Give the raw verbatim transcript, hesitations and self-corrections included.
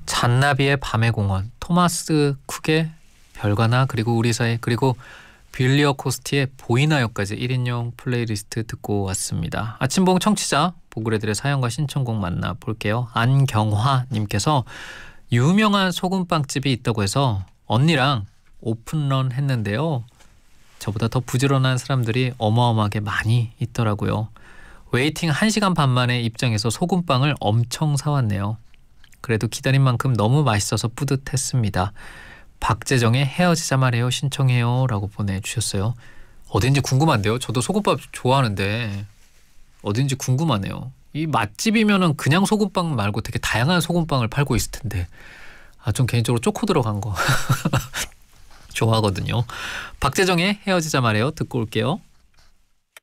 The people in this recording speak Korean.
잔나비의 밤의 공원, 토마스 쿡의 별과나, 그리고 우리 사이, 그리고 빌리어 코스티의 보이나요까지 일 인용 플레이리스트 듣고 왔습니다. 아침봉 청취자 보그레들의 사연과 신청곡 만나볼게요. 안경화님께서 유명한 소금빵집이 있다고 해서 언니랑 오픈런 했는데요. 저보다 더 부지런한 사람들이 어마어마하게 많이 있더라고요. 웨이팅 한 시간 반 만에 입장해서 소금빵을 엄청 사왔네요. 그래도 기다린 만큼 너무 맛있어서 뿌듯했습니다. 박재정의 헤어지자 말해요 신청해요 라고 보내주셨어요. 어딘지 궁금한데요. 저도 소금빵 좋아하는데 어딘지 궁금하네요. 이 맛집이면은 그냥 소금빵 말고 되게 다양한 소금빵을 팔고 있을 텐데 아, 좀 개인적으로 초코 들어간 거 좋아하거든요. 박재정의 헤어지자 말해요 듣고 올게요.